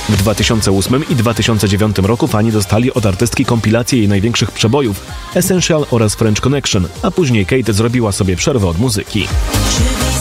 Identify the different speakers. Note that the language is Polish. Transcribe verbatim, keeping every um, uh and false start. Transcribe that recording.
Speaker 1: W dwa tysiące ósmym i dwa tysiące dziewiątym roku fani dostali od artystki kompilację jej największych przebojów Essential oraz French Connection, a później Kate zrobiła sobie przerwę od muzyki.